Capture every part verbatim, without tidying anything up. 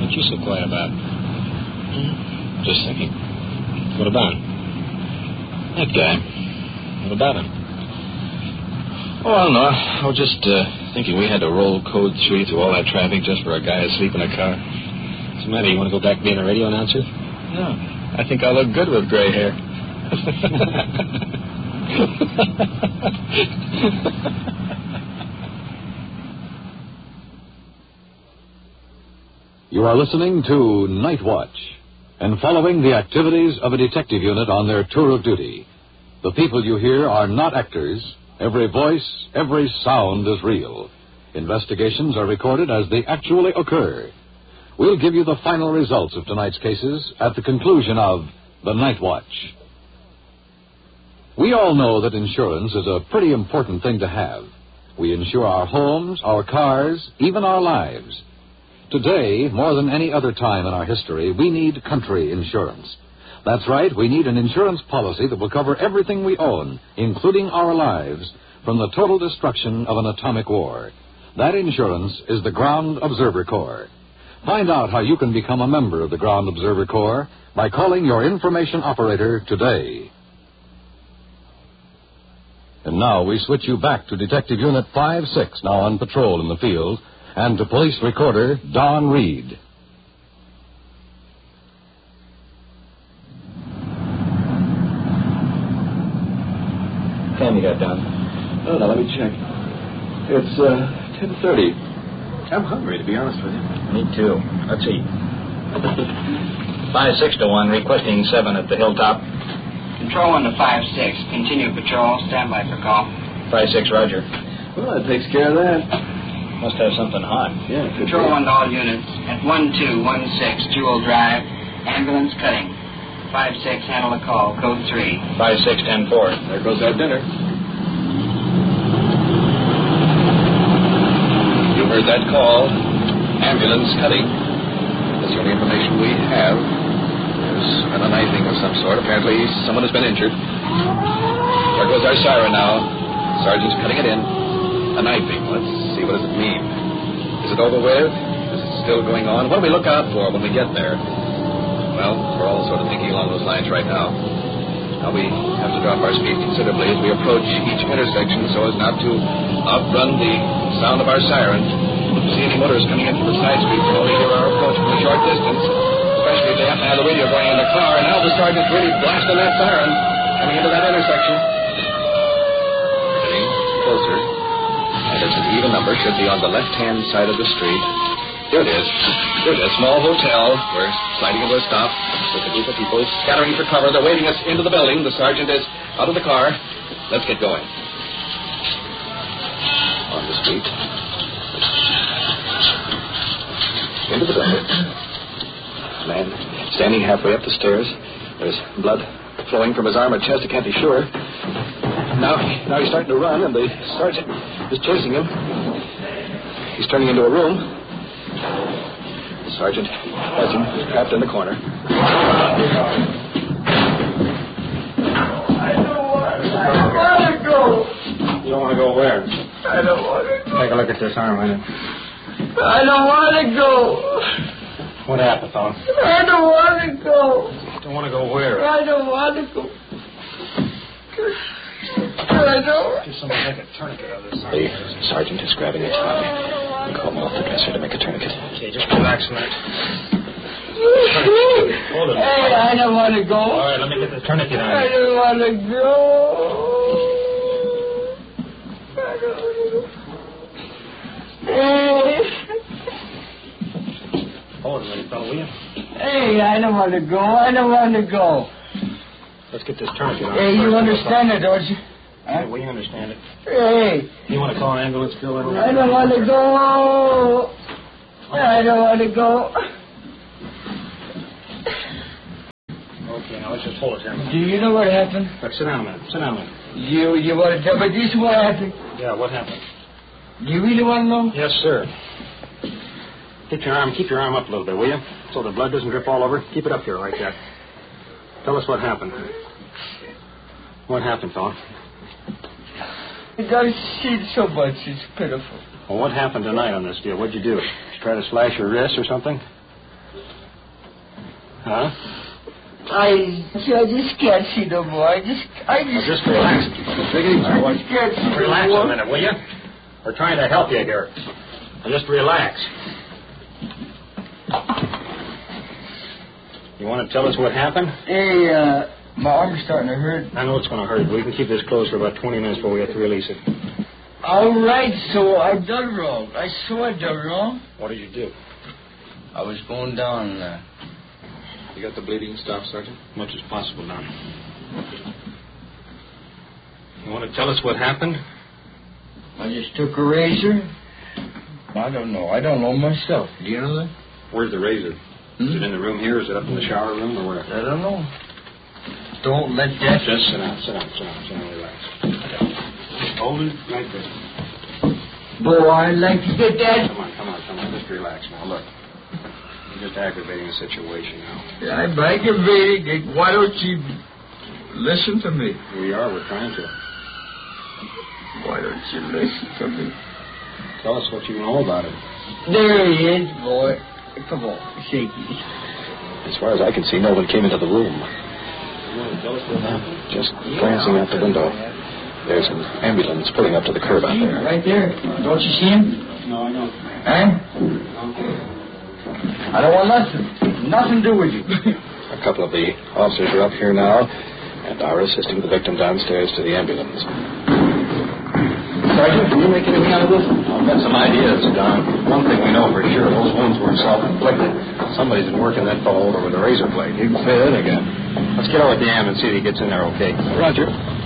What you so quiet about? Hmm? Just thinking. What about him? That guy. What about him? Oh, I don't know. I was just uh, thinking we had to roll code three through all that traffic just for a guy asleep in a car. What's the matter? You want to go back being a radio announcer? Yeah. I think I look good with gray hair. You are listening to Night Watch and following the activities of a detective unit on their tour of duty. The people you hear are not actors. Every voice, every sound is real. Investigations are recorded as they actually occur. We'll give you the final results of tonight's cases at the conclusion of The Night Watch. We all know that insurance is a pretty important thing to have. We insure our homes, our cars, even our lives. Today, more than any other time in our history, we need country insurance. That's right, we need an insurance policy that will cover everything we own, including our lives, from the total destruction of an atomic war. That insurance is the Ground Observer Corps. Find out how you can become a member of the Ground Observer Corps by calling your information operator today. And now we switch you back to Detective Unit five six, now on patrol in the field, and to Police Recorder Don Reed. Time you got, Don? Oh, now let me check. It's uh, ten thirty. I'm hungry, to be honest with you. Me too. Let's eat. Five six to one, requesting seven at the hilltop. Control one to five six. Continue patrol. Stand by for call. Five six, Roger. Well, that takes care of that. Must have something hot. Yeah. Control one to all units. At one two one six Jewel Drive. Ambulance cutting. Five six, handle the call. Code three. Five six ten four. There goes our dinner. You heard that call. Ambulance cutting. That's the only information we have. There's been a knifing of some sort. Apparently someone has been injured. There goes our siren now. Sergeant's cutting it in. A knifing. Let's see, what does it mean? Is it over with? Is it still going on? What do we look out for when we get there? Well, we're all sort of thinking along those lines right now. Now we have to drop our speed considerably as we approach each intersection so as not to outrun the sound of our siren. If we see any motors coming in from the side streets, we'll only hear our approach from a short distance, especially if they happen to have the radio going in the car. And now the sergeant's really blasting that siren coming into that intersection. We're getting closer. And it's an even number, should be on the left-hand side of the street. Here it is. Here it is. Small hotel. We're sliding into a stop with a group of people scattering for cover. They're waving us into the building. The sergeant is out of the car. Let's get going. On the street. Into the building. Man standing halfway up the stairs. There's blood flowing from his arm or chest. I can't be sure. Now, now he's starting to run, and the sergeant is chasing him. He's turning into a room. The sergeant has him trapped in the corner. I don't want, I don't want to go. You don't want to go where? I don't want to go. Take a look at this arm, will you? I don't want to go. What happened, Tom? I don't want to go. Don't want to go where? I don't want to go. I don't. Just somebody make a tourniquet of this arm. The sergeant is grabbing his tie. We call him off the dresser to make a tourniquet. Okay, just relax a minute. Hold it. Hey, I don't want to go. All right, let me get the tourniquet on. I don't want to go. I don't want to go. Hey. Hold it, little fellow, will you? Hey, I don't want to go. I don't want to go. Let's get this tourniquet on. Hey, you understand it, don't you? Huh? Yeah, we understand it. Hey. You want to call an ambulance, Bill? I don't want to go. I don't want to go. Okay, now let's just hold it here. Do you know what happened? Look, sit down a minute. Sit down a minute. You you want to tell me this what happened? Yeah, what happened? Do you really want to know? Yes, sir. Keep your arm, keep your arm up a little bit, will you? So the blood doesn't drip all over. Keep it up here like that. Tell us what happened. What happened, Phil? I don't see it so much. It's pitiful. Well, what happened tonight on this deal? What'd you do? Did you try to slash your wrist or something? Huh? I, I just can't see no more. I just, I Now, just, just relax. I just can't see no Relax more. a minute, will you? We're trying to help you here. Now, just relax. You want to tell us what happened? Hey, uh, my arm's starting to hurt. I know it's going to hurt. We can keep this closed for about twenty minutes before we have to release it. All right, so I done wrong. I saw I done wrong. What did you do? I was going down, uh, You got the bleeding stopped, Sergeant? As much as possible now. You want to tell us what happened? I just took a razor. I don't know. I don't know myself. Do you know that? Where's the razor? Hmm? Is it in the room here? Is it up in the shower room or where? I don't know. Don't let that... Just sit down, sit down, sit down, sit down, relax. Hold it right there. Boy, I'd like to get that. Come on, come on, come on. Just relax now. Look. You're just aggravating the situation now. I'm aggravating it. Why don't you listen to me? We are. We're trying to. Why don't you listen to me? Tell us what you know about it. There he is, boy. Come on, shaky. As far as I can see, no one came into the room. You want to tell us what happened? Just glancing out the window. There's an ambulance pulling up to the curb out there. Right there. Don't you see him? No, I don't. Huh? I don't want nothing. Nothing to do with you. A couple of the officers are up here now and are assisting the victim downstairs to the ambulance. Sergeant, can you make anything out of this? I've got some ideas, Don. One thing we know for sure, those wounds weren't self-inflicted. Somebody's been working that fellow over with a razor blade. You can say that again. Let's get over to the am and see if he gets in there okay. Roger.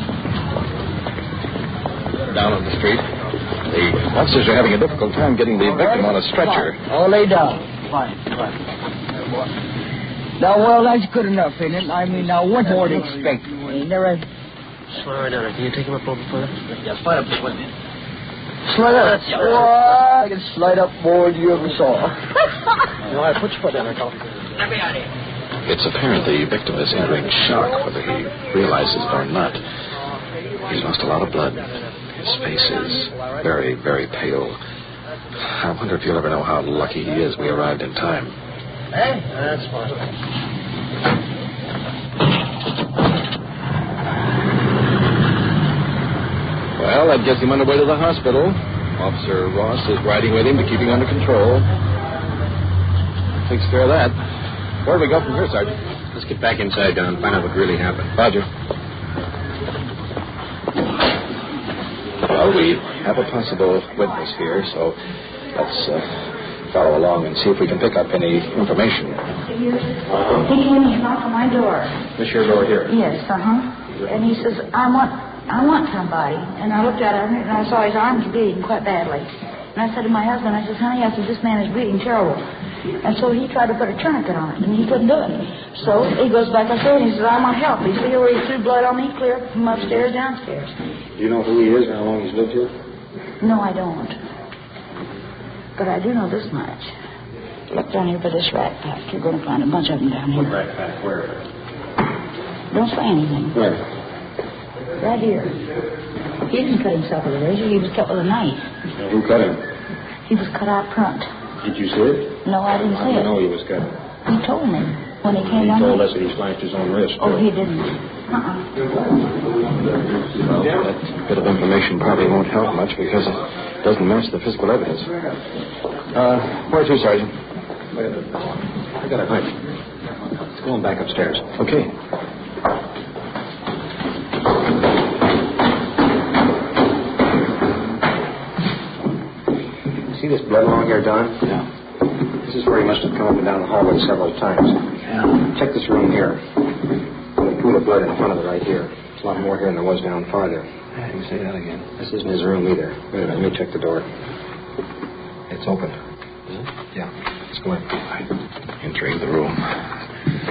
Down on the street, the officers are having a difficult time getting the victim on a stretcher. I'll lay down. Fine, fine. Now, well, that's good enough, ain't it? I mean, now, what more to expect? Ain't there a... Slow down. Can you take him up a little further? Yeah, slide up this way, man. Slide up. Well, I can slide up more than you ever saw. You know, I put your foot down there, Colin. Let me out of here. It's apparent the victim is entering shock, whether he realizes it or not. He's lost a lot of blood. His face is very, very pale. I wonder if you'll ever know how lucky he is we arrived in time. Hey, that's fine. Well, that gets him underway to the hospital. Officer Ross is riding with him to keep him under control. Takes care of that. Where do we go from here, Sergeant? Let's get back inside, Don, and find out what really happened. Roger. Well, we have a possible witness here, so let's uh, follow along and see if we can pick up any information. He came and knocked on my door. This your door here? Yes, uh-huh. And he says, I want I want somebody. And I looked at him, and I saw his arms bleeding quite badly. And I said to my husband, I said, honey, I said, this man is bleeding terrible. And so he tried to put a tourniquet on it, and he couldn't do it. So he goes back upstairs, and he says, I want help. You see where he threw blood on me, clear from upstairs, downstairs. Do you know who he is and how long he's lived here? No, I don't. But I do know this much. Look down here for this rat pack. You're going to find a bunch of them down here. What rat pack? Where? Don't say anything. Where? Right here. He didn't cut himself with a razor. He was cut with a knife. Now, who cut him? He was cut out front. Did you see it? No, I didn't How see do you it. know he was cut? He told me when he came He down told here. us that he slashed his own wrist. Oh, too. he didn't. Uh-uh. Well, that bit of information probably won't help much because it doesn't match the physical evidence. Uh, where to, Sergeant? I got a hunch. Let's go on back upstairs. Okay. See this blood along here, Don? Yeah. This is where he must have come up and down the hallway several times. Yeah. Check this room here. The pool of blood in front of it right here. There's a lot more here than there was down farther. I didn't say that again. This isn't his room either. Wait a minute, let me check the door. It's open. Is it? Yeah. Let's go in. Entering the room.